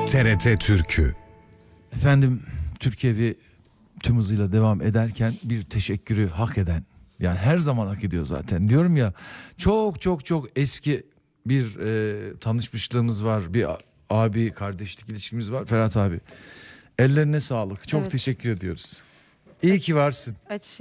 TRT Türkü. Efendim, Türkiye tüm hızıyla devam ederken bir teşekkürü hak eden, yani her zaman hak ediyor zaten. Diyorum ya, çok çok çok eski bir tanışmışlığımız var. Bir abi kardeşlik ilişkimiz var. Ferhat abi, ellerine sağlık. Çok Evet. teşekkür ediyoruz. İyi ki varsın.